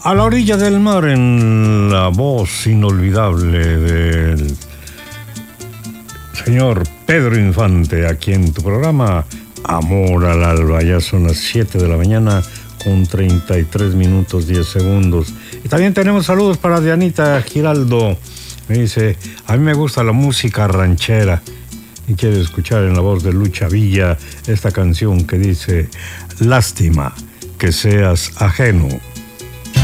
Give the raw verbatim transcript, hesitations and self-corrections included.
A la orilla del mar, en la voz inolvidable del señor Pedro Infante, aquí en tu programa Amor al Alba. Ya son las siete de la mañana con treinta y tres minutos diez segundos. Y también tenemos saludos para Dianita Giraldo. Me dice, a mí me gusta la música ranchera y quiere escuchar en la voz de Lucha Villa esta canción que dice, lástima que seas ajeno.